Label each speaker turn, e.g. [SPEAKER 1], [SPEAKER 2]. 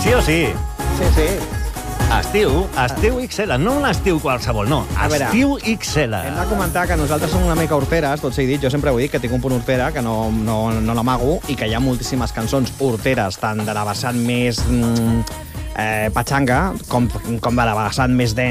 [SPEAKER 1] Sí o sí?
[SPEAKER 2] Sí.
[SPEAKER 1] Estiu XL, no un estiu qualsevol, no. Estiu XL.
[SPEAKER 2] Hem de comentar que nosaltres som una mica horteres, tot s'ha dit. Jo sempre ho dic, que tinc un punt hortera, que no l'amago, i que hi ha moltíssimes cançons horteres, tant de la vessant més patxanga com de la vessant més dance